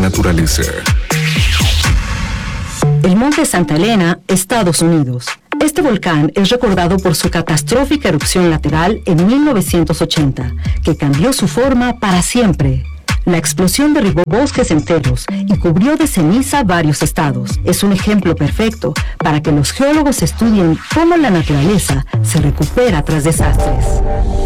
naturaleza. El Monte Santa Elena, Estados Unidos. Este volcán es recordado por su catastrófica erupción lateral en 1980, que cambió su forma para siempre. La explosión derribó bosques enteros y cubrió de ceniza varios estados. Es un ejemplo perfecto para que los geólogos estudien cómo la naturaleza se recupera tras desastres.